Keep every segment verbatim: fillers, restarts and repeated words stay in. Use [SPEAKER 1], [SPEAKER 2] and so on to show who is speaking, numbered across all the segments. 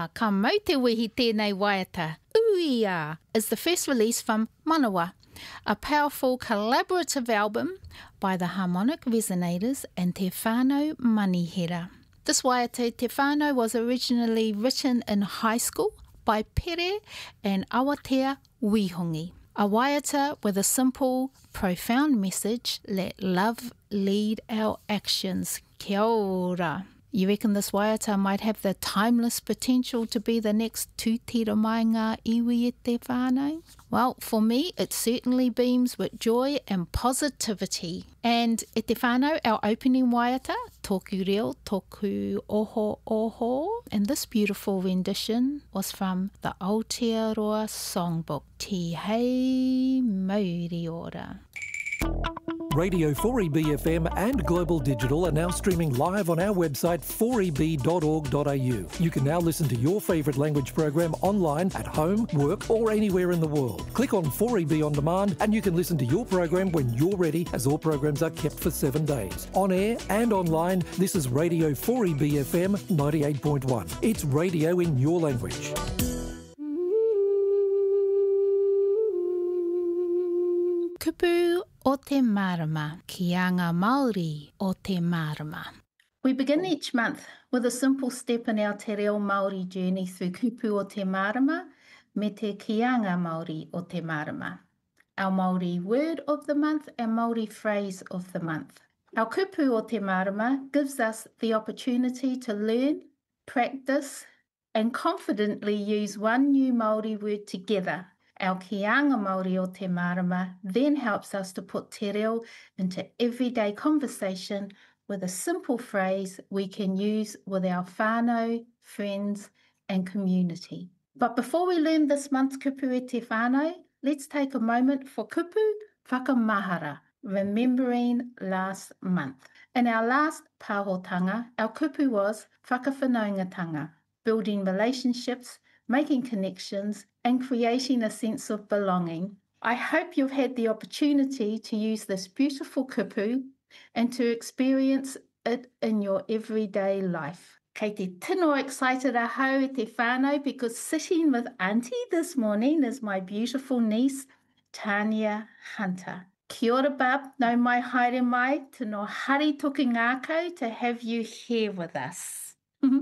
[SPEAKER 1] Aloha, ka mau te wehi tēnei waiata. Uia is the first release from Manawa, a powerful collaborative album by the Harmonic Resonators and Te Whānau Manihera. This waiata Te Whānau was originally written in high school by Pere and Awatea Wihongi. A waiata with a simple, profound message: let love lead our actions. Kia ora. You reckon this waiata might have the timeless potential to be the next tūtira mai ngā iwi e te whānau? Well, for me, it certainly beams with joy and positivity. And e te whānau, our opening waiata, tōku reo, tōku oho oho. And this beautiful rendition was from the Aotearoa Songbook, Te Hei Mauri Ora.
[SPEAKER 2] Radio four E B F M and Global Digital are now streaming live on our website four e b dot org dot a u. You can now listen to your favourite language program online, at home, work or anywhere in the world. Click on four E B On Demand and you can listen to your program when you're ready, as all programs are kept for seven days. On air and online, this is Radio four E B F M ninety-eight point one. It's radio in your language.
[SPEAKER 1] Kupu o te marama, kianga Māori o te marama. We begin each month with a simple step in our te reo Māori journey through kupu o te marama me te kianga Māori o te marama. Our Māori word of the month and Māori phrase of the month. Our kupu o te marama gives us the opportunity to learn, practice and confidently use one new Māori word together. Our kianga Māori o te marama then helps us to put te reo into everyday conversation with a simple phrase we can use with our whānau, friends and community. But before we learn this month's kupu e te whānau, let's take a moment for kupu whakamahara, remembering last month. In our last pāhotanga, our kupu was whakawhanaungatanga, building relationships, making connections and creating a sense of belonging. I hope you've had the opportunity to use this beautiful kupu and to experience it in your everyday life. Kei te tino excited a hau e te whānau, because sitting with Auntie this morning is my beautiful niece, Tania Hunter. Kia ora, bub, nau mai haere mai, tino hari toki ngākau to have you here with us.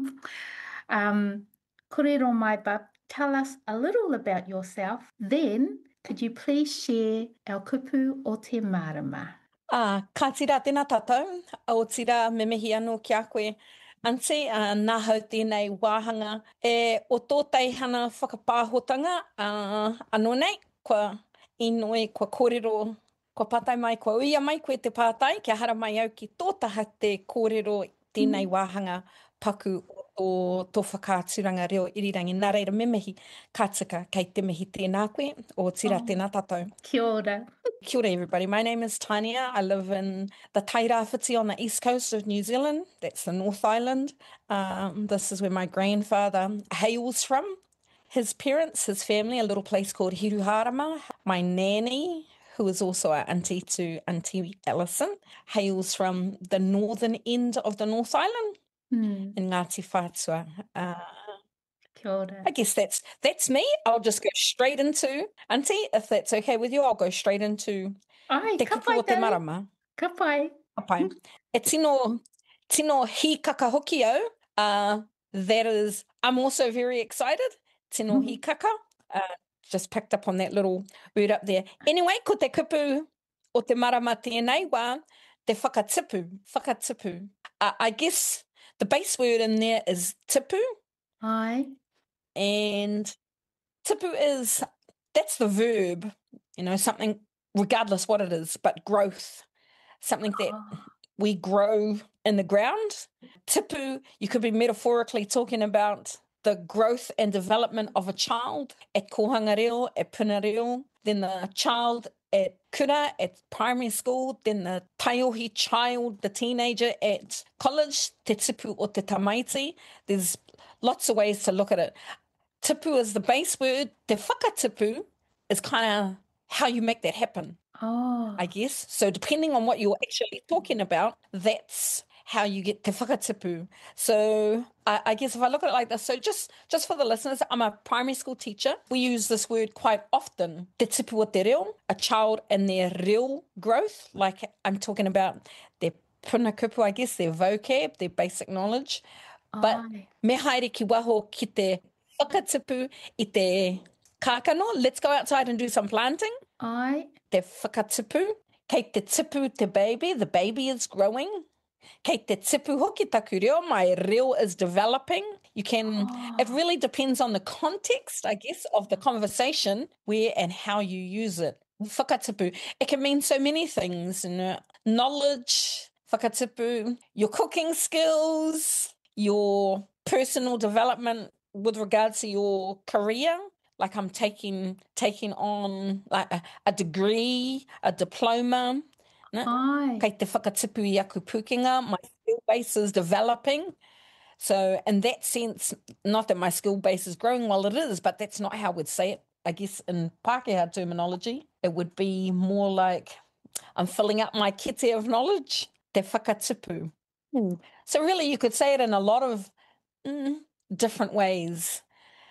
[SPEAKER 1] um, Korero mai, bub, tell us a little about yourself. Then, could you please share our kupu o te marama?
[SPEAKER 3] Ah, ka tira tēnā tātou, o tira me mihi anō ki a koe. Auntie, uh, nā hau tēnei wāhanga e o tō teihana whakapāhotanga, uh, anō nei, kua inoi, kua kōrero, kua pātai mai, kua uia mai koe te pātai, kia hara mai au ki tō taha te kōrero tēnei wāhanga paku o tō whakāturanga reo irirangi. Nā reira me mihi kātika kei te mihi tēnā koe, o tira oh. tēnā tātou.
[SPEAKER 1] Kia ora.
[SPEAKER 3] Kia ora, everybody. My name is Tania. I live in the Tairāwhiti on the east coast of New Zealand. That's the North Island. Um, this is where my grandfather hails from. His parents, his family, a little place called Hiruharama. My nanny, who is also our auntie to Auntie Alison, hails from the northern end of the North Island. Mm. In Ngāti Whātua. Uh,
[SPEAKER 1] Kia ora.
[SPEAKER 3] I guess that's that's me. I'll just go straight into, Auntie, if that's okay with you, I'll go straight into
[SPEAKER 1] Ai,
[SPEAKER 3] te kupu o te marama.
[SPEAKER 1] Ka pai.
[SPEAKER 3] Ka pai. E tino, tino hi kaka hoki au. Uh, that is, I'm also very excited. Tino mm. hi kaka. Uh, just picked up on that little word up there. Anyway, ko te kupu o te marama tēnei wā, te whakatipu. Whakatipu. Uh, I guess the base word in there is tipu.
[SPEAKER 1] Aye.
[SPEAKER 3] And tipu is, that's the verb, you know, something, regardless what it is, but growth, something that oh. we grow in the ground. Tipu, you could be metaphorically talking about the growth and development of a child at kohanga reo, at puna reo, then the child at kura, at primary school, then the taiohi child, the teenager at college, te tipu o te tamaiti. There's lots of ways to look at it. Tipu is the base word. Te whakatipu is kind of how you make that happen,
[SPEAKER 1] oh.
[SPEAKER 3] I guess. So depending on what you're actually talking about, that's how you get te whakatipu. So I, I guess if I look at it like this, so just, just for the listeners, I'm a primary school teacher. We use this word quite often, te tipu o te reo, a child and their real growth. Like I'm talking about their puna kupu, I guess, their vocab, their basic knowledge. But
[SPEAKER 1] Ai.
[SPEAKER 3] me haere ki waho ki te whakatipu i te kākano. Let's go outside and do some planting.
[SPEAKER 1] Ai.
[SPEAKER 3] Te whakatipu. Kei te tipu te baby, the baby is growing. Kei te tipu hoki taku reo, my reo is developing. You can,
[SPEAKER 1] Oh.
[SPEAKER 3] it really depends on the context, I guess, of the conversation, where and how you use it. Whakatipu, it can mean so many things, you know, knowledge, whakatipu, your cooking skills, your personal development with regards to your career. Like I'm taking taking on like a, a degree, a diploma. No?
[SPEAKER 1] Ai.
[SPEAKER 3] Kei te whakatipu i aku pukenga, my skill base is developing. So in that sense, not that my skill base is growing, well it is, but that's not how we'd say it. I guess in Pākehā terminology, it would be more like I'm filling up my kete of knowledge, te whakatipu. Mm. So really you could say it in a lot of mm, different ways.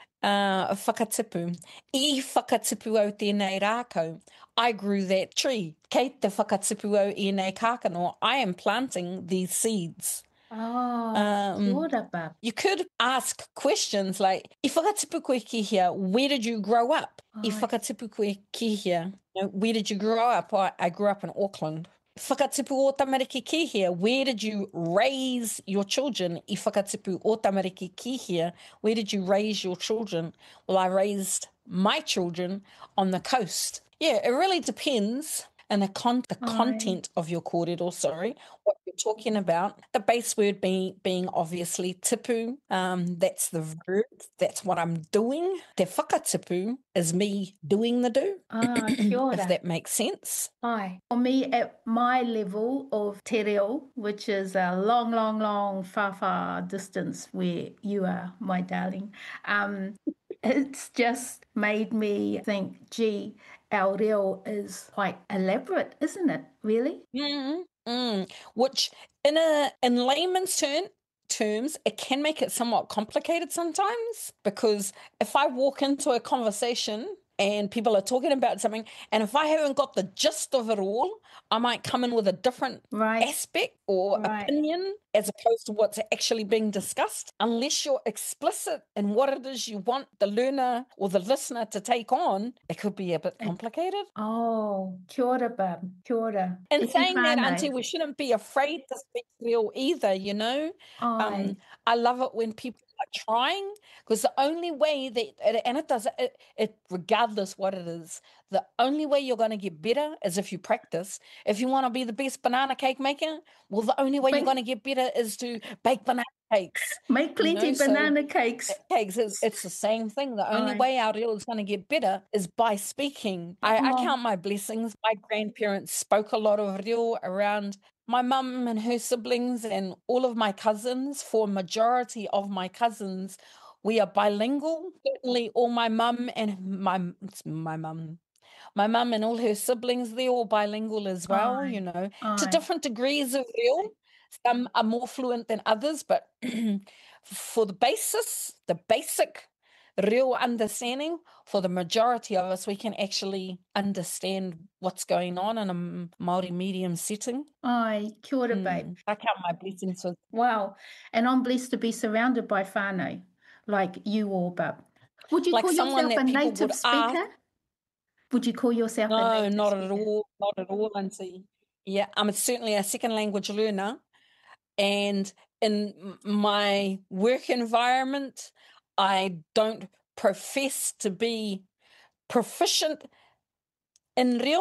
[SPEAKER 3] Uh, whakatipu. I whakatipu au tēnei rākau. I grew that tree. Kei te whakatipu au i nei kākano. I am planting these seeds.
[SPEAKER 1] Oh,
[SPEAKER 3] Um,
[SPEAKER 1] kia ora, Bab.
[SPEAKER 3] You could ask questions like, I whakatipu koe ki hea, where did you grow up? I
[SPEAKER 1] Ai.
[SPEAKER 3] whakatipu koe ki hea, you know, where did you grow up? I, I grew up in Auckland. Whakatipu o tamariki ki hea, where did you raise your children? I whakatipu o tamariki ki hea, where did you raise your children? Well, I raised my children on the coast. Yeah, it really depends. And the, con- the
[SPEAKER 1] Ai.
[SPEAKER 3] content of your kōrero, sorry, what you're talking about. The base word being, being obviously tipu. Um, that's the verb. That's what I'm doing. Te whakatipu is me doing the do,
[SPEAKER 1] Ah, kia ora.
[SPEAKER 3] if that makes sense.
[SPEAKER 1] Hi. For me, at my level of te reo, which is a long, long, long, far, far distance where you are, my darling, um, it's just made me think, gee, our reo is quite elaborate, isn't it, really?
[SPEAKER 3] Mm, mm. Which, in a in layman's term, terms, it can make it somewhat complicated sometimes, because if I walk into a conversation and people are talking about something, and if I haven't got the gist of it all, I might come in with a different
[SPEAKER 1] Right.
[SPEAKER 3] aspect or
[SPEAKER 1] Right.
[SPEAKER 3] opinion as opposed to what's actually being discussed. Unless you're explicit in what it is you want the learner or the listener to take on, it could be a bit complicated.
[SPEAKER 1] Oh, kia ora, Bab. Kia ora.
[SPEAKER 3] And
[SPEAKER 1] Iti
[SPEAKER 3] saying that,
[SPEAKER 1] whānau.
[SPEAKER 3] Auntie, we shouldn't be afraid to speak real either, you know?
[SPEAKER 1] Ai.
[SPEAKER 3] Um, I love it when people are trying, because the only way that, and it does, it, it, regardless what it is, the only way you're going to get better is if you practice. If you want to be the best banana cake maker, well, the only way
[SPEAKER 1] Bake-
[SPEAKER 3] you're going to get better is to bake banana cakes.
[SPEAKER 1] Make plenty
[SPEAKER 3] You know, so-
[SPEAKER 1] banana cakes.
[SPEAKER 3] Cakes, it's, it's the same thing. The only
[SPEAKER 1] Aye.
[SPEAKER 3] way our reo is going to get better is by speaking. I, I
[SPEAKER 1] Oh.
[SPEAKER 3] count my blessings. My grandparents spoke a lot of reo around my mum and her siblings and all of my cousins. For a majority of my cousins, we are bilingual. Certainly all my mum and my, it's my mum. My mum and all her siblings, they're all bilingual as well,
[SPEAKER 1] Aye.
[SPEAKER 3] you know, to
[SPEAKER 1] Aye.
[SPEAKER 3] different degrees of reo. Some are more fluent than others, but for the basis, the basic real understanding, for the majority of us, we can actually understand what's going on in a Māori medium setting.
[SPEAKER 1] Ai, kia ora, babe.
[SPEAKER 3] Mm, I count my blessings for
[SPEAKER 1] Wow. And I'm blessed to be surrounded by whānau, like you all, Bab. Would you
[SPEAKER 3] Like
[SPEAKER 1] call
[SPEAKER 3] someone
[SPEAKER 1] yourself a
[SPEAKER 3] that people
[SPEAKER 1] native
[SPEAKER 3] would
[SPEAKER 1] speaker?
[SPEAKER 3] ask-
[SPEAKER 1] Would you call yourself a
[SPEAKER 3] No,
[SPEAKER 1] native
[SPEAKER 3] not
[SPEAKER 1] speaker?
[SPEAKER 3] at all, not at all, Auntie. Yeah, I'm certainly a second language learner. And in m- my work environment, I don't profess to be proficient in reo,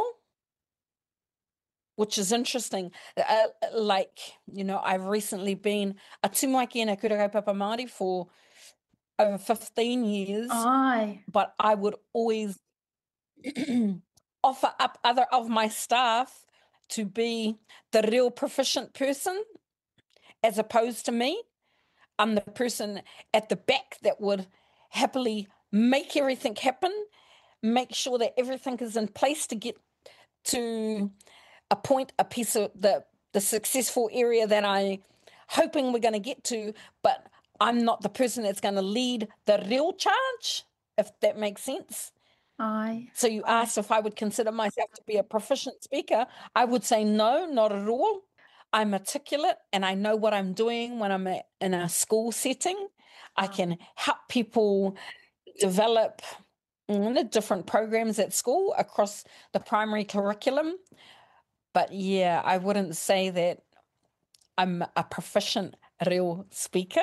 [SPEAKER 3] which is interesting. Uh, like, you know, I've recently been a tūmaiki in a Kurakaupapa Māori for over fifteen years,
[SPEAKER 1] Ai.
[SPEAKER 3] but I would always offer up other of my staff to be the real proficient person as opposed to me. I'm the person at the back that would happily make everything happen, make sure that everything is in place to get to a point, a piece of the, the successful area that I hoping we're going to get to, but I'm not the person that's going to lead the real charge, if that makes sense.
[SPEAKER 1] Aye.
[SPEAKER 3] So you asked if I would consider myself to be a proficient speaker. I would say no, not at all. I'm articulate and I know what I'm doing when I'm in a school setting. I can help people develop mm, the different programs at school across the primary curriculum. But yeah, I wouldn't say that I'm a proficient real speaker.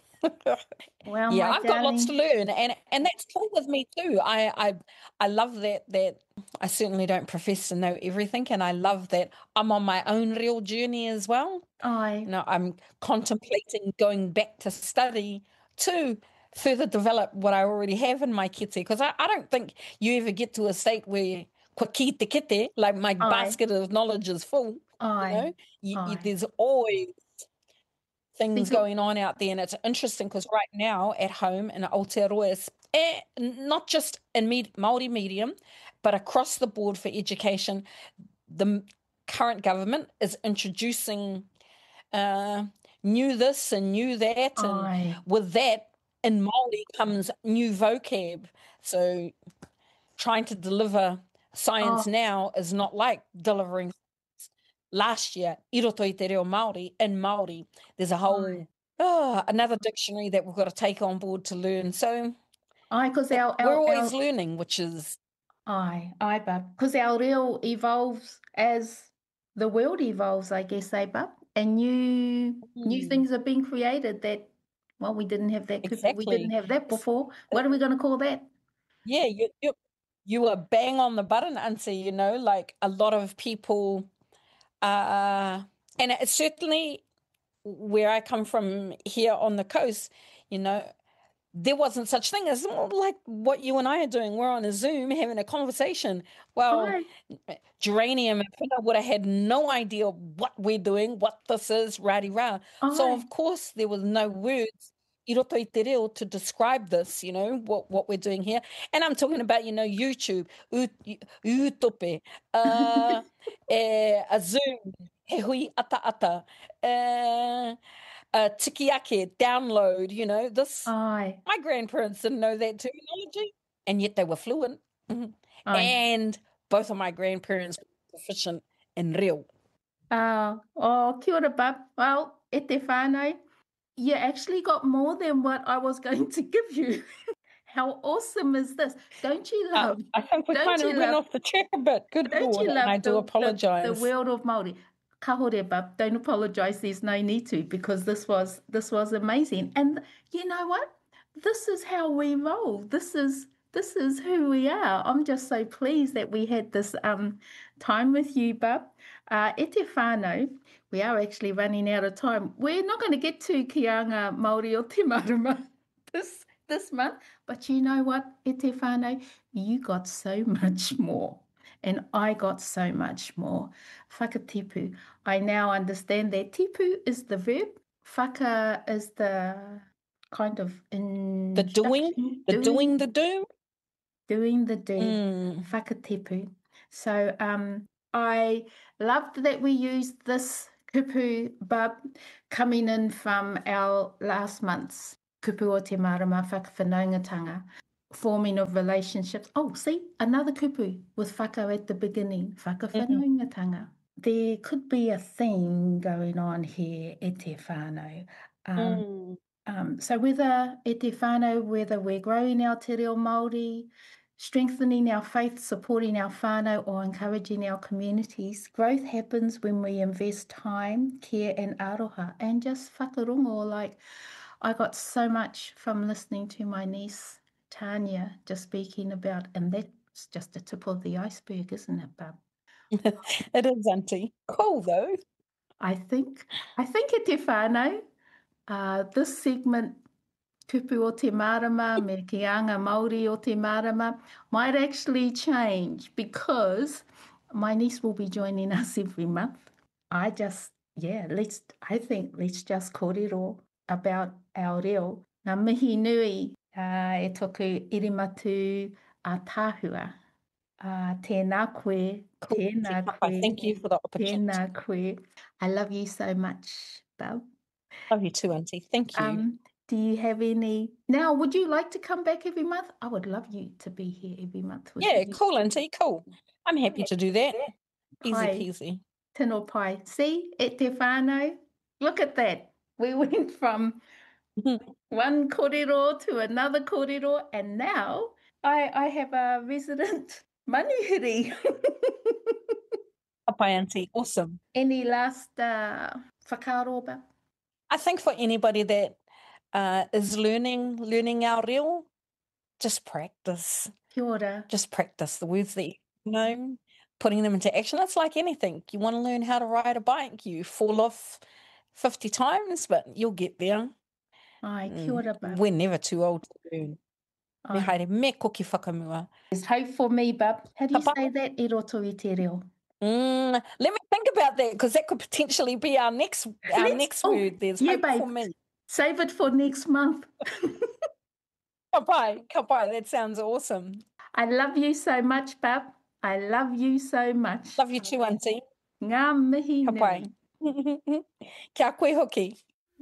[SPEAKER 1] Well,
[SPEAKER 3] yeah,
[SPEAKER 1] my
[SPEAKER 3] I've got lots to
[SPEAKER 1] darling,
[SPEAKER 3] learn, and and that's cool with me too. I I I love that that I certainly don't profess to know everything, and I love that I'm on my own real journey as well.
[SPEAKER 1] aye,
[SPEAKER 3] You know, I'm contemplating going back to study to further develop what I already have in my kete, because I, I don't think you ever get to a state where kwa kite kete, like my
[SPEAKER 1] aye,
[SPEAKER 3] basket of knowledge is full. You
[SPEAKER 1] aye,
[SPEAKER 3] know, you, you,
[SPEAKER 1] aye.
[SPEAKER 3] there's always things
[SPEAKER 1] Think-
[SPEAKER 3] going on out there, and it's interesting because right now at home in Aotearoa, eh, not just in me, Māori medium, but across the board for education, the m- current government is introducing uh, new this and new that, and
[SPEAKER 1] Aye.
[SPEAKER 3] with that in Māori comes new vocab. So trying to deliver science
[SPEAKER 1] Oh.
[SPEAKER 3] now is not like delivering last year, i roto i te reo Māori, in Māori, there's a whole,
[SPEAKER 1] Aye.
[SPEAKER 3] oh, another dictionary that we've got to take on board to learn. So
[SPEAKER 1] Aye, because
[SPEAKER 3] it-
[SPEAKER 1] our,
[SPEAKER 3] we're
[SPEAKER 1] our,
[SPEAKER 3] always
[SPEAKER 1] our
[SPEAKER 3] learning, which is,
[SPEAKER 1] aye, aye, bub. Because our reo evolves as the world evolves, I guess, eh, bub. And new new
[SPEAKER 3] Hmm.
[SPEAKER 1] things are being created that, well, we didn't have that. kupu- We didn't
[SPEAKER 3] Exactly.
[SPEAKER 1] have that before. What are we going to call that?
[SPEAKER 3] yeah, you, you, you are bang on the button, Auntie, you know, like a lot of people, uh, and it's certainly where I come from here on the coast, you know, there wasn't such thing as well, like what you and I are doing. We're on a Zoom having a conversation. Well,
[SPEAKER 1] Aye.
[SPEAKER 3] Geranium and Pina would have had no idea what we're doing, what this is, radi rah. So
[SPEAKER 1] Aye.
[SPEAKER 3] of course there was no words i roto i te reo to describe this, you know, what, what we're doing here. And I'm talking about, you know, YouTube, u, utope, uh, eh, a Zoom, he hui ata ata, uh, uh, tiki ake, download, you know, this.
[SPEAKER 1] Aye.
[SPEAKER 3] My grandparents didn't know that terminology, and yet they were fluent. Mhm.
[SPEAKER 1] Aye.
[SPEAKER 3] And both of my grandparents were proficient in reo.
[SPEAKER 1] Uh, oh, kia ora, bub. Well, e te whānau, you actually got more than what I was going to give you. How awesome is this? Don't you
[SPEAKER 3] Uh,
[SPEAKER 1] love,
[SPEAKER 3] I think we
[SPEAKER 1] don't
[SPEAKER 3] kind of
[SPEAKER 1] you
[SPEAKER 3] went
[SPEAKER 1] love,
[SPEAKER 3] off the track a bit. Good
[SPEAKER 1] don't
[SPEAKER 3] Lord,
[SPEAKER 1] you
[SPEAKER 3] and I
[SPEAKER 1] love
[SPEAKER 3] do
[SPEAKER 1] the, the,
[SPEAKER 3] apologise.
[SPEAKER 1] the world of Māori? Ka hore, bub. Don't apologise. There's no need to, because this was this was amazing. And you know what? This is how we roll. This is this is who we are. I'm just so pleased that we had this um time with you, bub. Uh, e te whānau, we are actually running out of time. We're not going to get to Kianga Māori o te Marama this this month, but you know what, e te whānau, you got so much more. And I got so much more. Whakatipu. I now understand that tipu is the verb. Whaka is the kind of
[SPEAKER 3] The doing,
[SPEAKER 1] instruction,
[SPEAKER 3] the doing, the do.
[SPEAKER 1] doing the do.
[SPEAKER 3] Mm.
[SPEAKER 1] Whakatipu. So um, I loved that we used this kupu, bub, coming in from our last month's kupu o te marama whakawhanaungatanga, forming of relationships. Oh, see, another kupu with whakao at the beginning, whakawhanaungatanga. There could be a theme going on here, e te whānau. Um,
[SPEAKER 3] Mm.
[SPEAKER 1] um, so whether e te whānau, whether we're growing our te reo Māori, strengthening our faith, supporting our whānau, or encouraging our communities, growth happens when we invest time, care, and aroha, and just whakarongo. Like, I got so much from listening to my niece, Tanya, just speaking about, and that's just the tip of the iceberg, isn't it, Bub?
[SPEAKER 3] It is, Auntie. Cool, though.
[SPEAKER 1] I think, I think e te whānau, uh, this segment, Kupu o te Marama, me ki anga Māori o te Marama, might actually change, because my niece will be joining us every month. I just, yeah, let's, I think let's just kōrero about our reo. Ngā mihi nui uh, e toku irimatu a tāhua. Uh, tēnā koe,
[SPEAKER 3] Cool.
[SPEAKER 1] tēnā
[SPEAKER 3] Te kapa.
[SPEAKER 1] koe,
[SPEAKER 3] Thank you for the opportunity.
[SPEAKER 1] tēnā koe. I love you so much, Bub.
[SPEAKER 3] Love you too, Auntie. Thank you.
[SPEAKER 1] Um, do you have any... Now, would you like to come back every month? I would love you to be here every month with
[SPEAKER 3] Yeah,
[SPEAKER 1] me.
[SPEAKER 3] cool, Auntie. Cool. I'm happy to do that. Easy
[SPEAKER 1] Pai,
[SPEAKER 3] peasy.
[SPEAKER 1] tino pai. See, e te whānau. Look at that. We went from one kōrero to another kōrero, and now I, I have a resident manuhiri.
[SPEAKER 3] Pai, Auntie. Awesome.
[SPEAKER 1] Any last uh, whakaaroba?
[SPEAKER 3] I think for anybody that uh, is learning, learning our reo, just practice.
[SPEAKER 1] Kia ora.
[SPEAKER 3] Just practice the words that you know, putting them into action. It's like anything. You want to learn how to ride a bike, you fall off fifty times, but you'll get there.
[SPEAKER 1] Ai, kia ora,
[SPEAKER 3] Mm.
[SPEAKER 1] bub.
[SPEAKER 3] We're never too old to learn. Me
[SPEAKER 1] Ai.
[SPEAKER 3] haere, me koki whakamua.
[SPEAKER 1] There's hope for me, bub. How do you
[SPEAKER 3] Papa?
[SPEAKER 1] say that? E roto i te reo.
[SPEAKER 3] Mm, let me think about that, because that could potentially be our next our
[SPEAKER 1] Let's-
[SPEAKER 3] next
[SPEAKER 1] oh,
[SPEAKER 3] word. There's
[SPEAKER 1] yeah,
[SPEAKER 3] hope
[SPEAKER 1] babe.
[SPEAKER 3] for me.
[SPEAKER 1] Save it for next month.
[SPEAKER 3] Kapai, kapai, that sounds awesome.
[SPEAKER 1] I love you so much, bub. I love you so much.
[SPEAKER 3] Love you too, Auntie.
[SPEAKER 1] Ngā mihi nui.
[SPEAKER 3] Kapai. Kia koe hoki.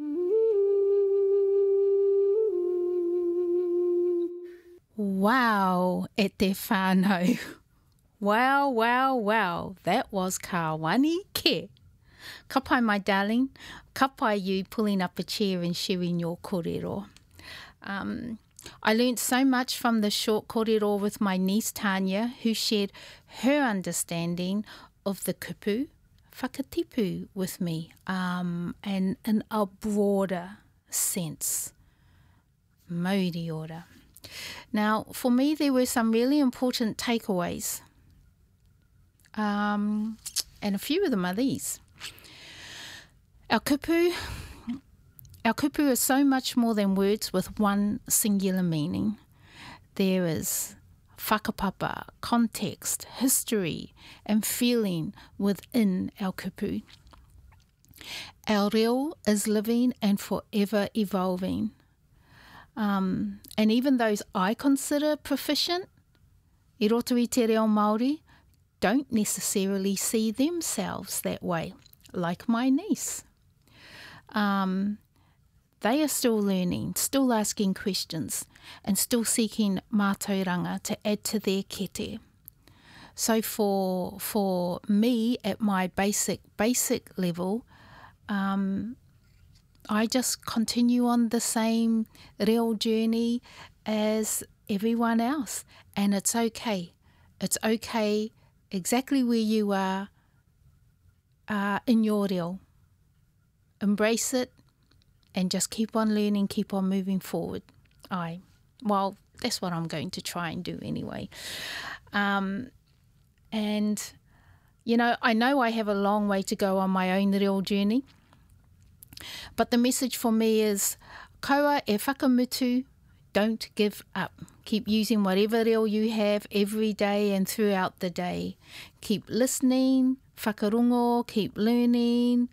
[SPEAKER 1] Wow, e te whānau. Wow, wow, wow. That was Kāwani Ke. Ka pai, my darling. Ka pai you pulling up a chair and sharing your kōrero. Um, I learnt so much from the short kōrero with my niece Tanya, who shared her understanding of the kupu, whakatipu, with me, um, and in a broader sense. Mauri ora. Now, for me, there were some really important takeaways. Um, and a few of them are these. Our kupu, our kupu is so much more than words with one singular meaning. There is whakapapa, context, history, and feeling within our kupu. Our reo is living and forever evolving. Um, and even those I consider proficient, i roto i te reo Māori, don't necessarily see themselves that way, like my niece. Um, they are still learning, still asking questions, and still seeking mātauranga to add to their kete. So for for me, at my basic, basic level, um, I just continue on the same reo journey as everyone else. And it's okay. It's okay exactly where you are uh, in your reo. Embrace it and just keep on learning, keep on moving forward. I, well, that's what I'm going to try and do anyway. Um, and, you know, I know I have a long way to go on my own reo journey. But the message for me is, kaua e whakamutu, don't give up. Keep using whatever reo you have every day and throughout the day. Keep listening, whakarungo, keep learning.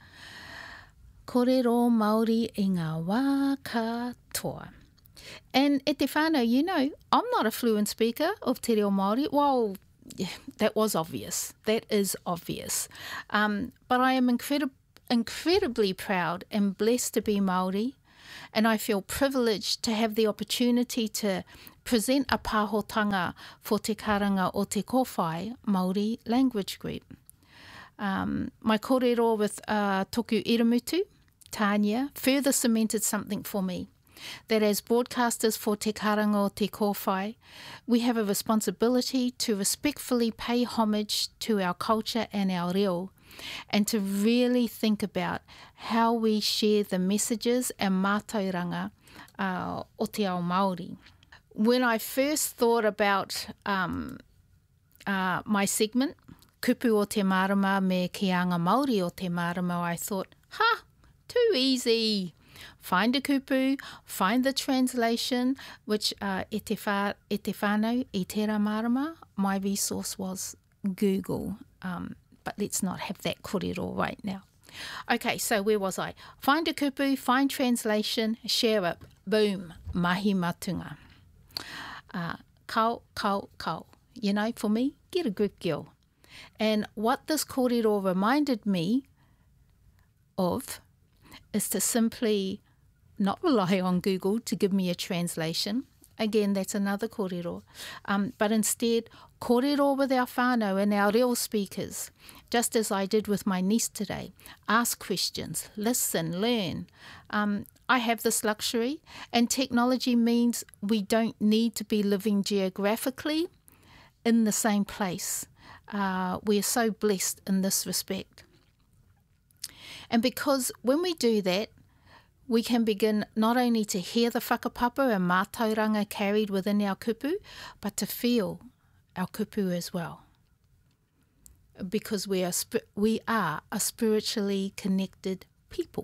[SPEAKER 1] Kōrero Māori i ngā wā katoa. And e te whānau, you know, I'm not a fluent speaker of te reo Māori. Well, yeah, that was obvious. That is obvious. Um, but I am incredible. incredibly proud and blessed to be Māori, and I feel privileged to have the opportunity to present a pāhotanga for Te Karanga o Te Kōwhai Māori Language Group. Um, my kōrero with uh, Toku Iramutu, Tanya, further cemented something for me, that as broadcasters for Te Karanga o Te Kōwhai, we have a responsibility to respectfully pay homage to our culture and our reo, and to really think about how we share the messages and mātauranga uh, o te ao Māori. When I first thought about um, uh, my segment, Kupu o te Marama me Kianga Māori o te Marama, I thought, ha, too easy. Find a kupu, find the translation, which uh, e, te wha, e te whānau i tērā marama. My resource was Google. Um, But let's not have that kōrero right now. Okay, so where was I? Find a kupu, find translation, share it. Boom, mahi matunga. Uh, kau, kau, kau. You know, for me, get a good girl. And what this kōrero reminded me of is to simply not rely on Google to give me a translation. Again, that's another kōrero. Um, but instead, kōrero with our whānau and our reo speakers, just as I did with my niece today. Ask questions, listen, learn. Um, I have this luxury, and technology means we don't need to be living geographically in the same place. Uh, we are so blessed in this respect. And because when we do that, we can begin not only to hear the whakapapa and mātauranga carried within our kupu, but to feel our kupu as well. Because we are, we are a spiritually connected people.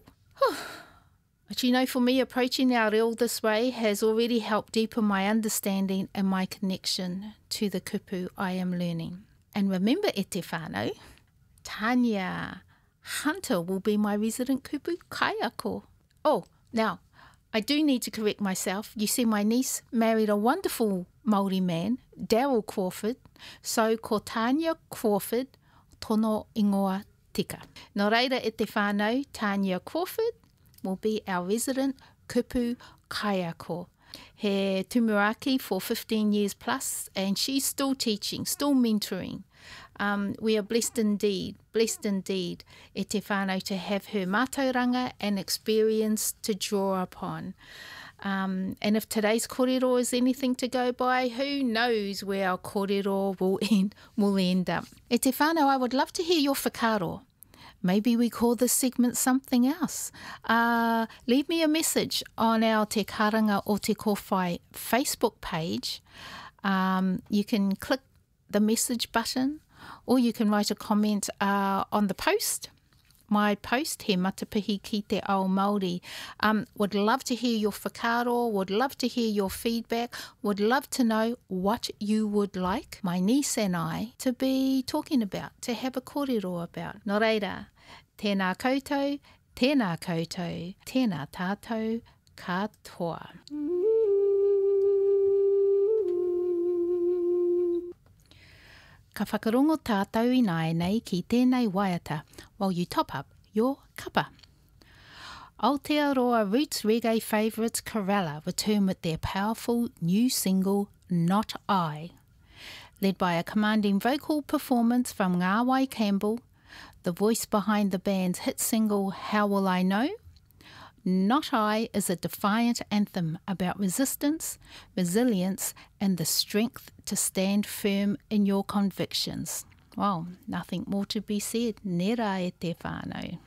[SPEAKER 1] But you know, for me, approaching our reo this way has already helped deepen my understanding and my connection to the kupu I am learning. And remember, e te whānau, Tanya Hunter will be my resident kupu kaiako. Oh, now, I do need to correct myself. You see, my niece married a wonderful Māori man, Daryl Crawford, so ko Tanya Crawford, tono ingoa tika. Nō reira e te whānau, Tanya Crawford will be our resident kupu kaiako. He tumuraki for fifteen years plus, and she's still teaching, still mentoring. Um, we are blessed indeed, blessed indeed, e te whānau, to have her mātauranga and experience to draw upon. Um, and if today's kōrero is anything to go by, who knows where our kōrero will end, will end up. E te whānau, I would love to hear your whakaro. Maybe we call this segment something else. Uh, leave me a message on our Te Karanga o Te Kōwhai Facebook page. Um, you can click the message button, or you can write a comment uh, on the post. My post, He Matapihi ki te ao Māori. Um, would love to hear your whakaro, would love to hear your feedback, would love to know what you would like my niece and I to be talking about, to have a kōrero about. Nō reira, tēnā koutou, tēnā koutou, tēnā tātou katoa. Ka whakarongo tātou i nāi nei ki tēnei waiata while you top up your kapa. Aotearoa Roots reggae favourites Corella return with their powerful new single Not I. Led by a commanding vocal performance from Ngāwai Campbell, the voice behind the band's hit single How Will I Know? Not I is a defiant anthem about resistance, resilience, and the strength to stand firm in your convictions. Well, nothing more to be said. Nera e te whānau.